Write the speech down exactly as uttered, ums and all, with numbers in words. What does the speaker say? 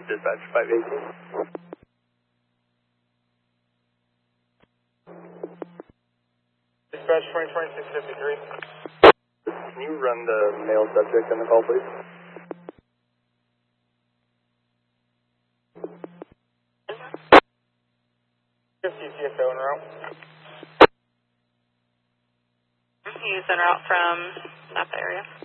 Dispatch five eighteen. Dispatch twenty twenty-six fifty-three. Can you run the male subject on the call, please? fifty C S O en route. He's en route from Napa area.